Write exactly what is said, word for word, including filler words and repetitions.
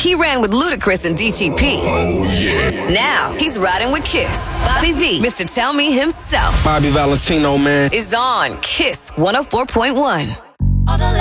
He ran with Ludacris and D T P. Oh, yeah. Now, he's riding with Kiss. Bobby V, Mister Tell Me himself, Bobby Valentino, man. is on Kiss one oh four point one.